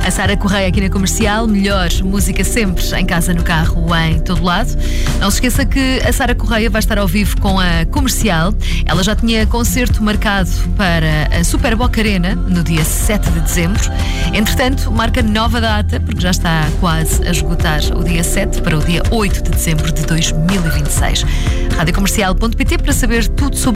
A Sara Correia aqui na Comercial, melhor música sempre, em casa, no carro, em todo lado. Não se esqueça que a Sara Correia vai estar ao vivo com a Comercial. Ela já tinha concerto marcado para a Super Boca Arena no dia 7 de dezembro. Entretanto, marca nova data, porque já está quase a esgotar o dia 7 para o dia 8 de dezembro de 2026. Radiocomercial.pt para saber tudo sobre